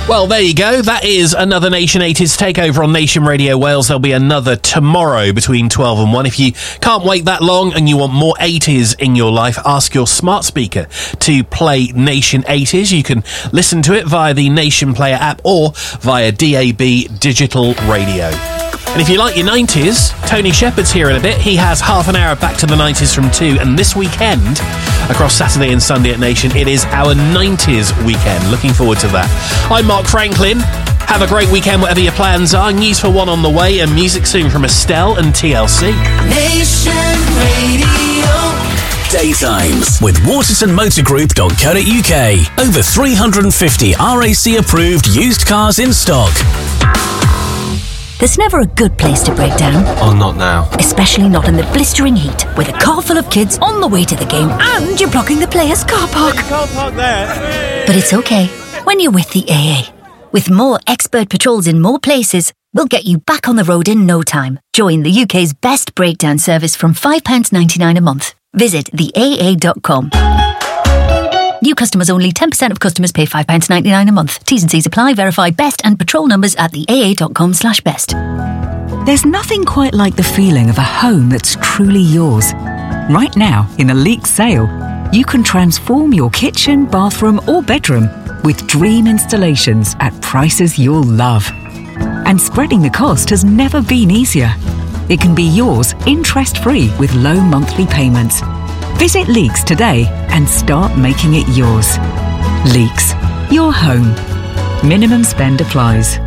Well, there you go. That is another Nation 80s takeover on Nation Radio Wales. There'll be another tomorrow between 12 and 1. If you can't wait that long and you want more 80s in your life, ask your smart speaker to play Nation 80s. You can listen to it via the Nation Player app or via DAB digital radio. And if you like your 90s, Tony Shepherd's here in a bit. He has half an hour back to the 90s from 2. And this weekend, across Saturday and Sunday at Nation, it is our 90s weekend. Looking forward to that. I'm Mark Franklin. Have a great weekend, whatever your plans are. News for One on the way, and music soon from Estelle and TLC. Nation Radio. Daytimes with watersonmotorgroup.co.uk. Over 350 RAC approved used cars in stock. There's never a good place to break down. Oh, not now. Especially not in the blistering heat, with a car full of kids on the way to the game and you're blocking the players' car park. You can't park there. But it's okay when you're with the AA. With more expert patrols in more places, we'll get you back on the road in no time. Join the UK's best breakdown service from £5.99 a month. Visit theaa.com. New customers only. 10% of customers pay £5.99 a month. T's and C's apply. Verify best and patrol numbers at theaa.com/best. There's nothing quite like the feeling of a home that's truly yours. Right now, in a Leeks sale, you can transform your kitchen, bathroom or bedroom with dream installations at prices you'll love. And spreading the cost has never been easier. It can be yours interest-free with low monthly payments. Visit Leeks today and start making it yours. Leeks, your home. Minimum spend applies.